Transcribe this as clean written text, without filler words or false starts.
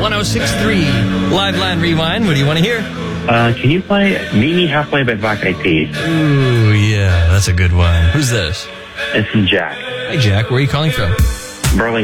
106.3 Live Line Rewind. What do you want to hear? Can you play Meet Me Halfway by Black Eyed Peas? Ooh, yeah, that's a good one. Who's this? This is Jack. Hi, Jack. Where are you calling from? Burlington.